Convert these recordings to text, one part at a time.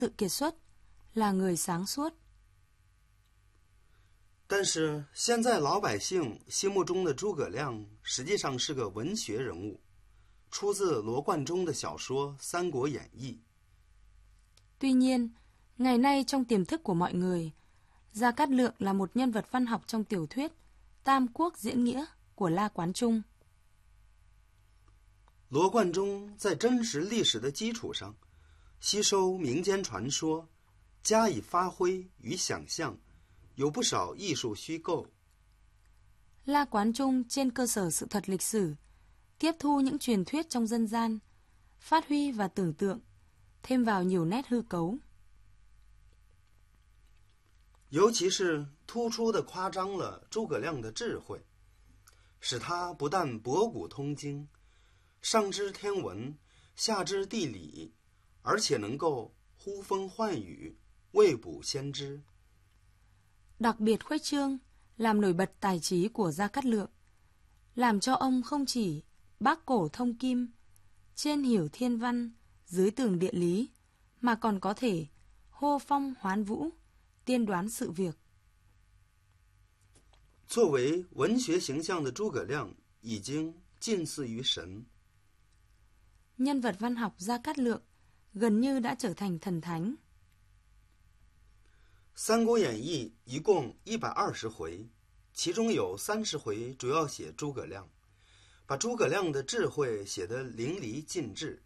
tự kiệt xuất, là người sáng suốt. 但是现在老百姓心目中的诸葛亮实际上是个文学人物，出自罗贯中的小说《三国演义》。 Tuy nhiên, ngày nay trong tiềm thức của mọi người, Gia Cát Lượng là một nhân vật văn học trong tiểu thuyết Tam Quốc Diễn Nghĩa của La Quán Trung. 罗贯中在真实历史的基础上，吸收民间传说，加以发挥与想象，有不少艺术虚构。 La Quán Trung trên cơ sở sự thật lịch sử, tiếp thu những truyền thuyết trong dân gian, phát huy và tưởng tượng, thêm vào nhiều nét hư cấu. 尤其是突出地夸张了诸葛亮的智慧，使他不但博古通今，上知天文，下知地理，而且能够呼风唤雨，未卜先知。 Đặc biệt khuếch trương, làm nổi bật tài trí của Gia Cát Lượng, làm cho ông không chỉ bác cổ thông kim, trên hiểu thiên văn, dưới tường địa lý, mà còn có thể hô phong hoán vũ, tiên đoán sự việc. 作为文学形象的诸葛亮已经近似于神。 Nhân vật văn học Gia Cát Lượng gần như đã trở thành thần thánh. 《三国演义》一共120回，其中有30回主要写诸葛亮，把诸葛亮的智慧写得淋漓尽致。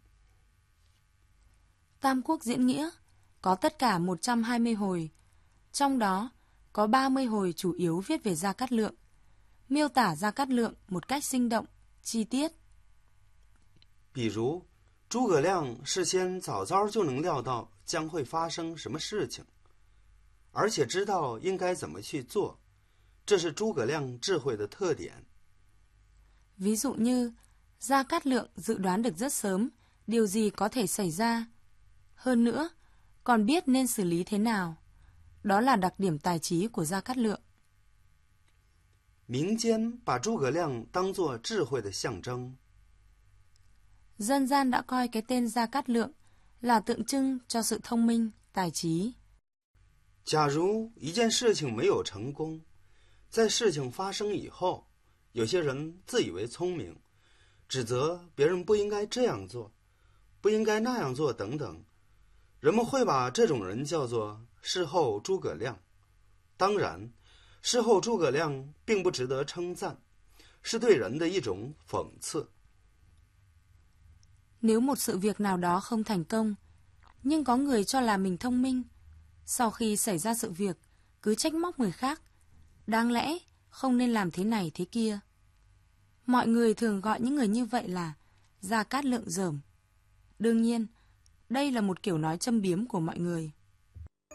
Tam Quốc Diễn Nghĩa có tất cả 120 hồi, trong đó có 30 hồi chủ yếu viết về Gia Cát Lượng, miêu tả Gia Cát Lượng một cách sinh động, chi tiết. 比如，诸葛亮事先早早就能料到将会发生什么事情，而且知道应该怎么去做，这是诸葛亮智慧的特点。 Ví dụ như, Gia Cát Lượng dự đoán được rất sớm điều gì có thể xảy ra. Hơn nữa, còn biết nên xử lý thế nào. Đó là đặc điểm tài trí của Gia Cát Lượng. 民间把诸葛亮当作智慧的象征。 Dân gian đã coi cái tên Gia Cát Lượng là tượng trưng cho sự thông minh, tài trí. 假如一件事情没有成功，在事情发生以后，有些人自以为聪明，指责别人不应该这样做，不应该那样做等等，人们会把这种人叫做事后诸葛亮。当然，事后诸葛亮并不值得称赞，是对人的一种讽刺。 Nếu một sự việc nào đó không thành công, nhưng có người cho là mình thông minh, sau khi xảy ra sự việc, cứ trách móc người khác, đáng lẽ không nên làm thế này thế kia. Mọi người thường gọi những người như vậy là Gia Cát Lượng dởm. Đương nhiên, đây là một kiểu nói châm biếm của mọi người.